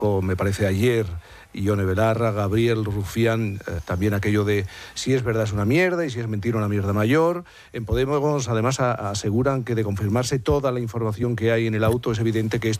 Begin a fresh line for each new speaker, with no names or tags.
sacó, me parece, ayer Ione Belarra, Gabriel Rufián, también aquello de si es verdad es una mierda y si es mentira una mierda mayor. En Podemos, además, aseguran que de confirmarse toda la información que hay en el auto, es evidente que esto